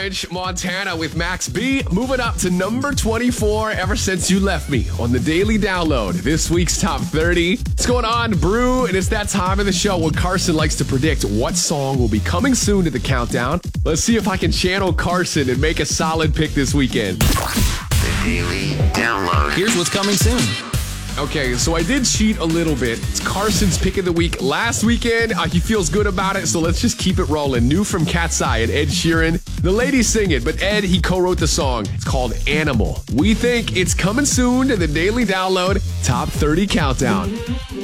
French Montana with Max B. Moving up to number 24 ever since you left me on the Daily Download. This week's Top 30. What's going on, Brew? And it's that time of the show when Carson likes to predict what song will be coming soon to the countdown. Let's see if I can channel Carson and make a solid pick this weekend. The Daily Download. Here's what's coming soon. Okay, so I did cheat a little bit. It's Carson's pick of the week last weekend. He feels good about it, so let's just keep it rolling. New from Cat's Eye and Ed Sheeran. The ladies sing it, but Ed, he co-wrote the song. It's called Animal. We think it's coming soon to the Daily Download Top 30 Countdown.